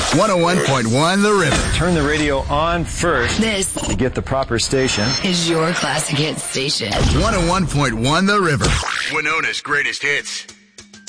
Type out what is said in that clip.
101.1 The River. Turn the radio on first. This to get the proper station. Is your classic hit station. 101.1 The River. Winona's greatest hits.